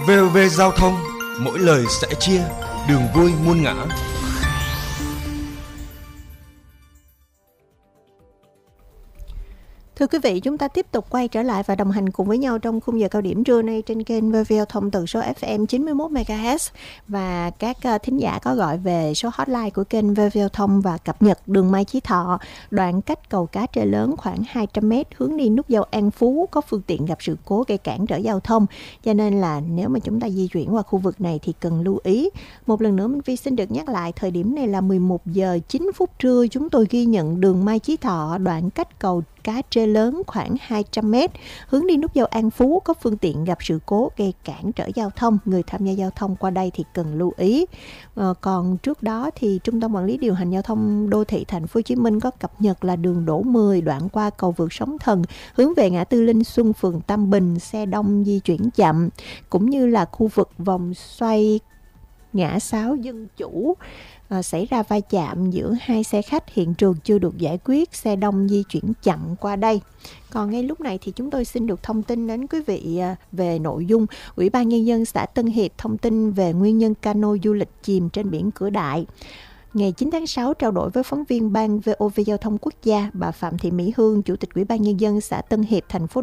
VOV Giao thông, mỗi lời sẻ chia, đường vui muôn ngã. Thưa quý vị, chúng ta tiếp tục quay trở lại và đồng hành cùng với nhau trong khung giờ cao điểm trưa nay trên kênh VOV Giao thông tần số FM 91 MHz, và các thính giả có gọi về số hotline của kênh VOV Giao thông và cập nhật đường Mai Chí Thọ, đoạn cách cầu Cá Trê Lớn khoảng 200m hướng đi nút giao An Phú có phương tiện gặp sự cố gây cản trở giao thông. Cho nên là nếu mà chúng ta di chuyển qua khu vực này thì cần lưu ý. Một lần nữa Minh Phi xin được nhắc lại, thời điểm này là 11 giờ 9 phút trưa, chúng tôi ghi nhận đường Mai Chí Thọ, đoạn cách cầu Cá Trê Lớn khoảng 200m hướng đi nút giao An Phú có phương tiện gặp sự cố gây cản trở giao thông. Người tham gia giao thông qua đây thì cần lưu ý. Còn trước đó thì Trung tâm Quản lý Điều hành Giao thông Đô thị Thành phố Hồ Chí Minh có cập nhật là đường Đỗ 10 đoạn qua cầu vượt Sóng Thần hướng về ngã tư Linh Xuân, phường Tam Bình, xe đông di chuyển chậm, cũng như là khu vực vòng xoay ngã 6 Dân Chủ xảy ra va chạm giữa hai xe khách, hiện trường chưa được giải quyết, xe đông di chuyển chậm qua đây. Còn ngay lúc này thì chúng tôi xin được thông tin đến quý vị về nội dung Ủy ban Nhân dân xã Tân Hiệp thông tin về nguyên nhân cano du lịch chìm trên biển Cửa Đại. Ngày 9 tháng 6, trao đổi với phóng viên Ban VOV Giao thông Quốc gia, bà Phạm Thị Mỹ Hương, Chủ tịch Ủy ban Nhân dân xã Tân Hiệp, thành phố